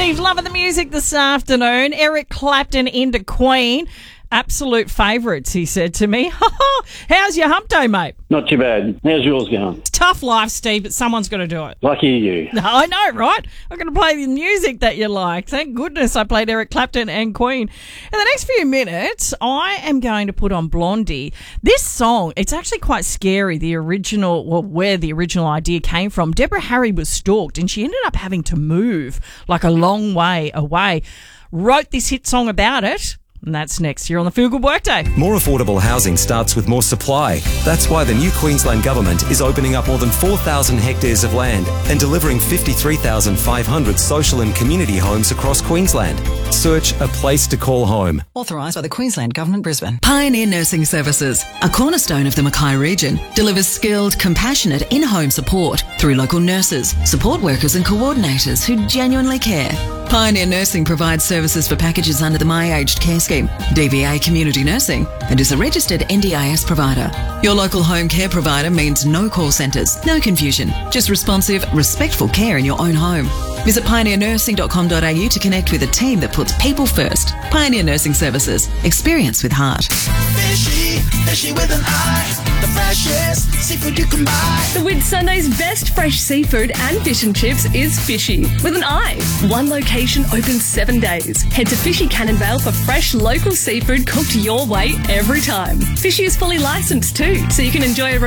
Steve, loving the music this afternoon. Eric Clapton into Queen. Absolute favourites, he said to me. How's your hump day, mate? Not too bad. How's yours going? It's tough life, Steve, but someone's got to do it. Lucky you. I know, right? I'm going to play the music that you like. Thank goodness I played Eric Clapton and Queen. In the next few minutes, I am going to put on Blondie. This song, it's actually quite scary, where the original idea came from. Deborah Harry was stalked and she ended up having to move like a long way away. Wrote this hit song about it. And that's next here on the Feel Good Workday. More affordable housing starts with more supply. That's why the new Queensland Government is opening up more than 4,000 hectares of land and delivering 53,500 social and community homes across Queensland. Search a place to call home. Authorised by the Queensland Government, Brisbane. Pioneer Nursing Services, a cornerstone of the Mackay region, delivers skilled, compassionate in-home support through local nurses, support workers and coordinators who genuinely care. Pioneer Nursing provides services for packages under the My Aged Care Scheme, DVA Community Nursing, and is a registered NDIS provider. Your local home care provider means no call centres, no confusion, just responsive, respectful care in your own home. Visit pioneernursing.com.au to connect with a team that puts people first. Pioneer Nursing Services. Experience with heart. Fishy with an eye. The freshest seafood you can buy. The Whitsunday's best fresh seafood and fish and chips is Fishy with an eye. One location open 7 days. Head to Fishy Cannonvale for fresh local seafood cooked your way every time. Fishy is fully licensed too, so you can enjoy a